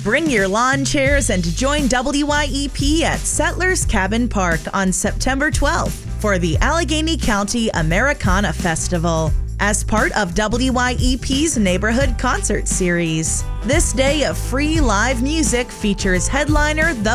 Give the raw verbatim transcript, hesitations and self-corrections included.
Bring your lawn chairs and join W Y E P at Settlers Cabin Park on September twelfth for the Allegheny County Americana Festival as part of W Y E P's Neighborhood Concert Series. This day of free live music features headliner The